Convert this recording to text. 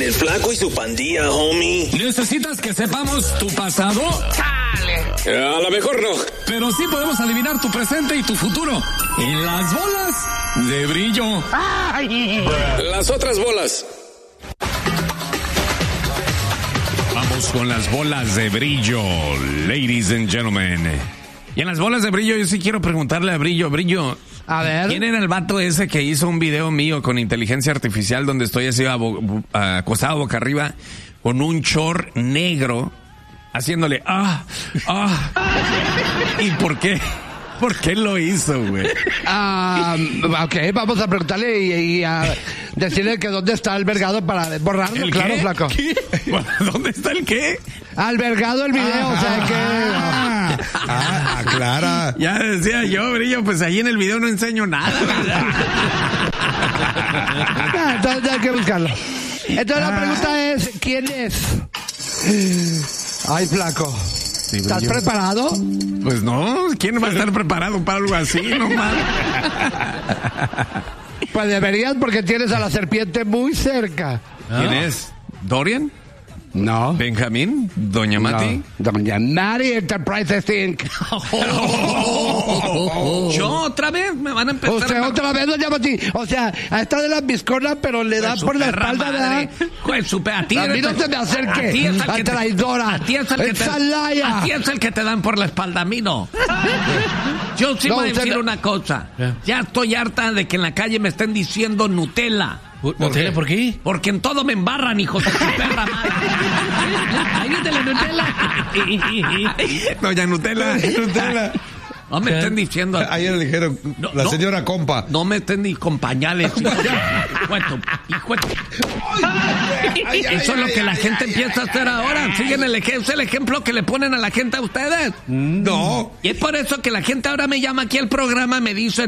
en el Flaco y su pandilla, homie. ¿Necesitas que sepamos tu pasado? ¡Chale! A lo mejor no. Pero sí podemos adivinar tu presente y tu futuro. En las bolas de brillo. ¡Ay! Las otras bolas. Vamos con las bolas de brillo, ladies and gentlemen. Y en las bolas de brillo, yo sí quiero preguntarle a Brillo. A ver. ¿Quién era el vato ese que hizo un video mío con inteligencia artificial donde estoy así acostado boca arriba con un short negro haciéndole ¿Y por qué? ¿Por qué lo hizo, güey? Ok, vamos a preguntarle y a decirle que dónde está albergado para borrarlo, claro, Flaco. ¿Qué? ¿Dónde está el qué? Albergado el video, o sea que... Aclara. Ya decía yo, Brillo, pues ahí en el video no enseño nada, ¿verdad? Entonces hay que buscarlo. Entonces la pregunta es, ¿quién es? Ay, Flaco. Sí, ¿Estás preparado? Pues no, ¿quién va a estar preparado para algo así, nomás? Pues deberías porque tienes a la serpiente muy cerca. ¿Quién es? ¿Dorian? No. ¿Benjamín? ¿Doña Mati? No. Doña Mati Enterprises Inc. ¿Yo otra vez? ¿Me van a empezar? Usted otra vez, Doña Mati. O sea, a esta de las bisconas, pero le da por la espalda, ¿verdad? Pues a ti. A mí no se me acerque. A traidora. A ti es el que te dan por la espalda, a mí no. Yo sí voy a decir una cosa. Ya estoy harta de que en la calle me estén diciendo Nutella. ¿Nutella por qué? Porque en todo me embarran, hijos de su perra madre. Ahí viene la Nutella. Doña Nutella. No me estén diciendo. Ayer le dijeron, señora compa. No me estén ni con pañales. Eso es lo que la gente empieza a hacer ahora. ¿Siguen el ejemplo que le ponen a la gente a ustedes? No. Y es por eso que la gente ahora me llama aquí al programa, me dicen,